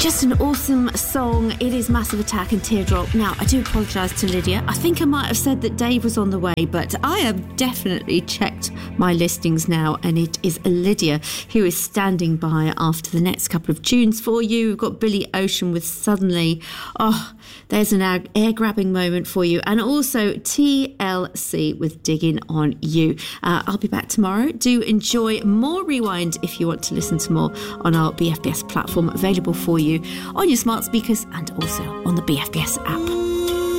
Just an awesome song. It is Massive Attack and Teardrop. Now, I do apologise to Lydia. I think I might have said that Dave was on the way, but I have definitely checked my listings now, and it is Lydia who is standing by after the next couple of tunes for you. We've got Billy Ocean with Suddenly. Oh, there's an air-grabbing moment for you. And also TLC with Digging on You. I'll be back tomorrow. Do enjoy more Rewind if you want to listen to more on our BFBS platform, available for you on your smart speakers and also on the BFBS app.